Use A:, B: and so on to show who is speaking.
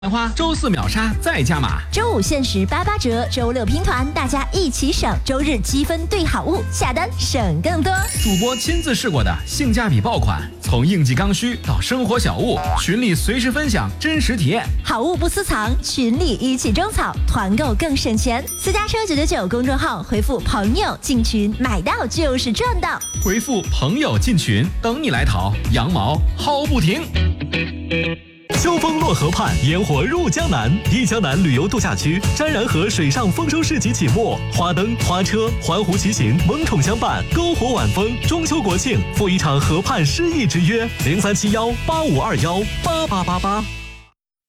A: 花周四秒杀再加码，
B: 周5限时88折，周6拼团，大家一起省，周日积分兑好物，下单省更多。
A: 主播亲自试过的性价比爆款，从应季刚需到生活小物，群里随时分享真实体验，
B: 好物不私藏，群里一起种草，团购更省钱。私家车999公众号回复朋友进群，买到就是赚到。
A: 回复朋友进群，等你来淘，羊毛薅不停。
C: 秋风落河畔，烟火入江南。忆江南旅游度假区沾然河水上丰收市集启幕，花灯、花车、环湖骑行萌宠相伴，篝火晚风。中秋国庆赴一场河畔诗意之约，037185218888。